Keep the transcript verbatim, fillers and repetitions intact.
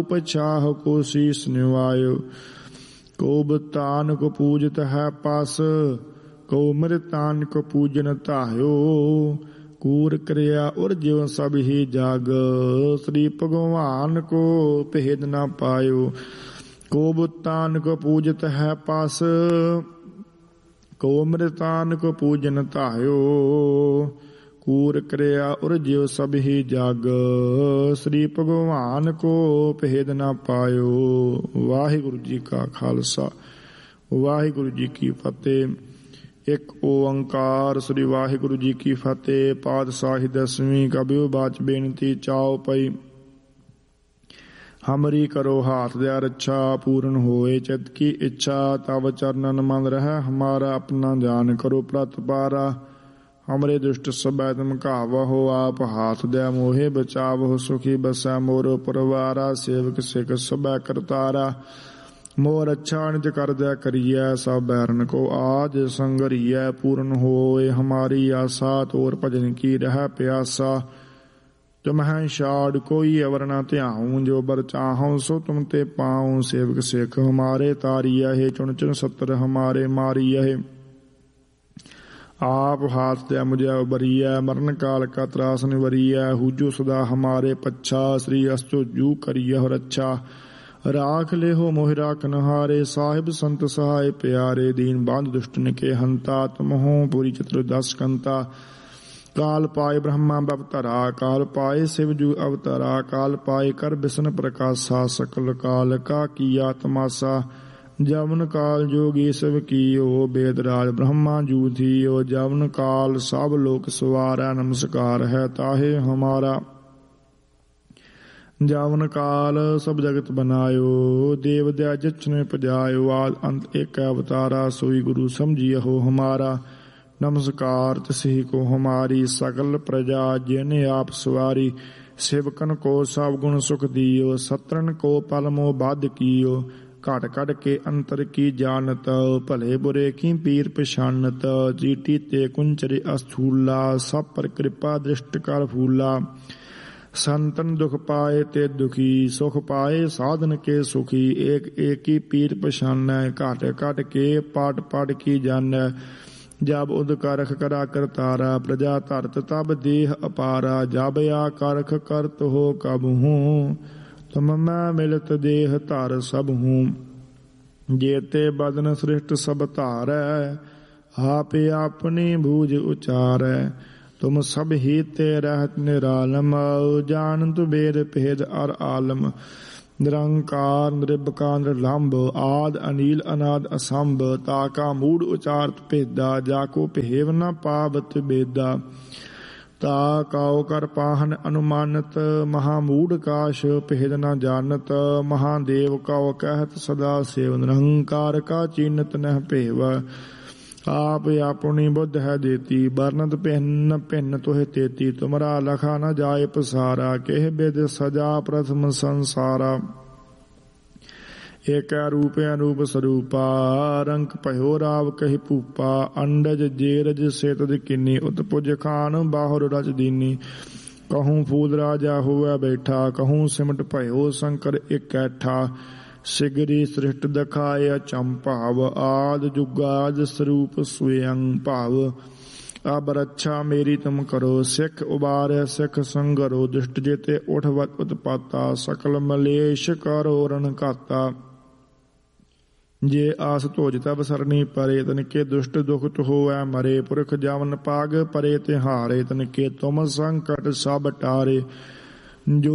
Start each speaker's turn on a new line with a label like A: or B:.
A: पछाह को शीस निवायो। को बतान को पूजत है पास, को मृतान को पूजन तायो। कूर क्रिया और जीव सब ही जाग, श्री भगवान को भेद न पायो। को बुतान को पूजत है पास, को मृतान को पूजन तायो। कूर क्रिया और जीव सब ही जाग, श्री भगवान को भेद न पायो। वाहिगुरु जी का खालसा, वाहिगुरु जी की फतेह। एक ओंकार। श्री वाहिगुरु जी की फतेह। पातशाही दसवीं। कबियो बाच बेनती चाओ पई, हमरी करो हाथ दया रक्षा। पूर्ण होए चित की इच्छा, तब चरणन मन रह हमारा। अपना जान करो प्रतपारा, हमरे दुष्ट सबै तुम कावहो। आप हाथ दया मोहे बचावहो, सुखी बसै मोरो परवारा। सेवक सिख सबै करतारा, मोर अच्छा निज कर दया करियै। सब बैरन को आज संगरियै, पूर्ण होए हमारी आशा। तोर भजन की रह प्यासा, तुम्हें शाड़ कोई अवर न ध्याऊं। जो बर चाहूं सो तुम ते पाऊं। सेवक सिख हमारे तारिया है, चुन चुन सत्र हमारे मारिया है। आप हाथ दया मुझे उबरिया, मरण काल का त्रास निवरिया। हुजो सदा हमारे पच्छा, श्री अस्तु जू करिय रक्षा। राख ले हो मोहि राखन हारे, साहिब संत सहाय प्यारे। दीन बांध दुष्टन के हंता, तुम हो पूरी चतुर्दश कंता। काल पाए ब्रह्मा अवतरा, काल पाए शिवजू अवतरा। काल पाए कर बिसन प्रकाशा, सकल काल का किया तमाशा। जवन काल जोगी शिव कियो, वेदराज ब्रह्मा जू थियो। जवन काल सब लोक सवारा, नमस्कार है ताहे हमारा। जावन काल सब जगत बनायो, देव दया जचने पजायो। आद अंत एक अवतारा, सोई गुरु समझियो हमारा। नमस्कार तिसही को हमारी, सकल प्रजा जिने आप सवारी। सेवकन को सब गुण सुख दियो, सत्रन को पल मोह बाध कियो। घट घट के अंतर की जानत, भले बुरे की पीर पछानत। जीटी ते कुंचरे अस्थूला, सब पर कृपा दृष्ट कर फूला। संतन दुख पाए ते दुखी, सुख पाए साधन के सुखी। एक एक की पीर पछान, घट घट के पाट पाट की जान। जब उद करख करा करतारा, प्रजा धरत तब देह अपारा। जब आ करख करत हो कब हूँ, तुम मैं मिलत देह धर सब हूँ। जेते बदन सृष्ट सब धारै, आप अपनी भूज उचारै। तुम सब ही ते रहत निरालम, जानत वेद भेद अर आलम। निरंकार निर्भकार निर्लंब, आद अनील अनाद असंभ। ताका मूड उचारत भेदा, जाको भेव न पावत बेदा। ताकाओ कर पाहन अनुमानत, महामूड काश भेद न जानत। महादेव काओ कहत सदा सेव, निरंकार का चीनत नह भेव। आप अपनी बुद्ध है देती, बरनत भिन्न भिन्न तुहे तेती। तुमरा लखा न जाए पसारा, केह बिद सजा प्रथम संसारा। एक रूप अनूप स्वरूपा, रंक भयो राव कहि भूपा। अंडज जेरज सेतज किन्नी, उत्पुज खान बाहुर रच दीनी। कहूँ फूल राजा हुआ बैठा, कहूँ सिमट भयो शंकर इकैठा। सिगरी सृष्ट दखाए अचंभाव, आद जुगाद स्वरूप स्वयं भाव। अब रक्षा मेरी तुम करो, सिख उबारे सिख संगरो। दुष्ट जेते उठवत उत्पाता, सकल मलेश करो रण घाता। जे आस तोज तब सरनी परे, तनके दुष्ट दुखत होवै मरे। पुरख जवन पाग परे तिहारे, तनके तुम संकट सब टारे। जो